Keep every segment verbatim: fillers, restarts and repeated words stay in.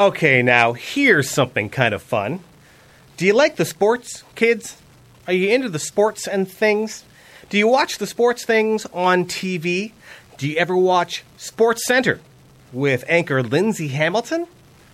Okay, now, here's something kind of fun. Do you like the sports, kids? Are you into the sports and things? Do you watch the sports things on T V? Do you ever watch Sports Center with anchor Lindsay Hamilton?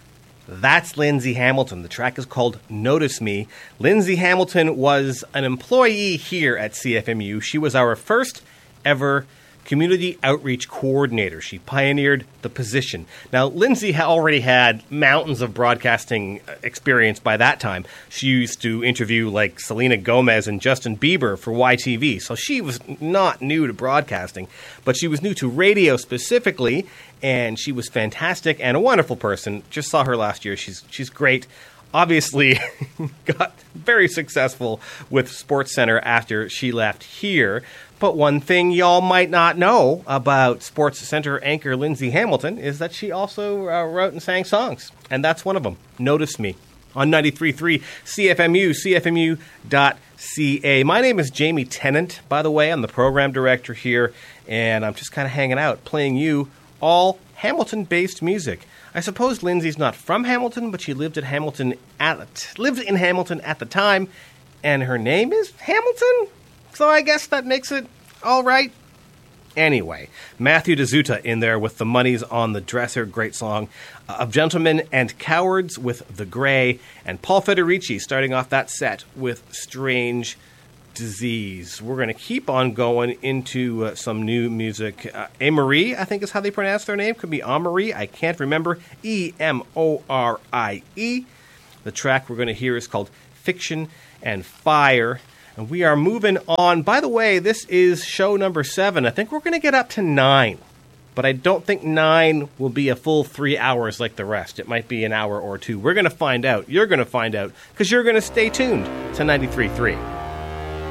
That's Lindsay Hamilton. The track is called Notice Me. Lindsay Hamilton was an employee here at C F M U. She was our first ever community outreach coordinator. She pioneered the position. Now, Lindsay ha- already had mountains of broadcasting experience by that time. She used to interview like Selena Gomez and Justin Bieber for Y T V, so she was not new to broadcasting, but she was new to radio specifically, and she was fantastic and a wonderful person. Just saw her last year. She's she's great. Obviously got very successful with SportsCenter after she left here. But one thing y'all might not know about SportsCenter anchor Lindsay Hamilton is that she also uh, wrote and sang songs. And that's one of them, Notice Me, on ninety-three point three C F M U, C F M U dot C A. My name is Jamie Tennant, by the way. I'm the program director here, and I'm just kind of hanging out, playing you all Hamilton-based music. I suppose Lindsay's not from Hamilton, but she lived at Hamilton at lived in Hamilton at the time, and her name is Hamilton? So I guess that makes it all right. Anyway, Matthew DeZuta in there with The Money's on the Dresser, great song. Uh, of Gentlemen and Cowards with The Grey, and Paul Federici starting off that set with Strange Disease. We're going to keep on going into uh, some new music. Uh, Amerie, I think is how they pronounce their name. Could be Amerie. I can't remember. E M O R I E. The track we're going to hear is called Fiction and Fire. And we are moving on. By the way, this is show number seven. I think we're going to get up to nine. But I don't think nine will be a full three hours like the rest. It might be an hour or two. We're going to find out. You're going to find out because you're going to stay tuned to ninety-three point three.